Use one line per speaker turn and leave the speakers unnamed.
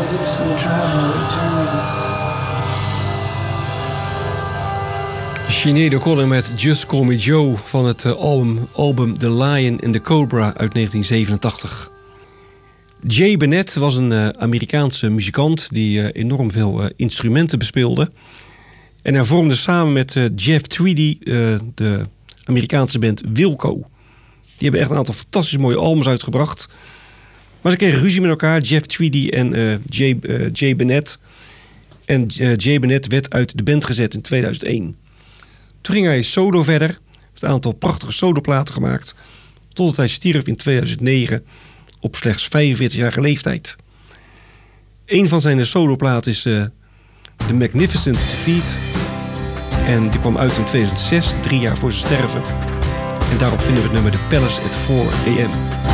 as if some traveler returning.
Sinead O'Connor met Just Call Me Joe van het album The Lion and the Cobra uit 1987. Jay Bennett was een Amerikaanse muzikant die enorm veel instrumenten bespeelde. En hij vormde samen met Jeff Tweedy de Amerikaanse band Wilco. Die hebben echt een aantal fantastisch mooie albums uitgebracht. Maar ze kregen ruzie met elkaar, Jeff Tweedy en Jay Bennett. En Jay Bennett werd uit de band gezet in 2001. Toen ging hij solo verder. Heeft een aantal prachtige soloplaten gemaakt. Totdat hij stierf in 2009 op slechts 45-jarige leeftijd. Een van zijn soloplaten is The Magnificent Defeat. En die kwam uit in 2006, 3 jaar voor zijn sterven. En daarop vinden we het nummer The Palace at 4 AM.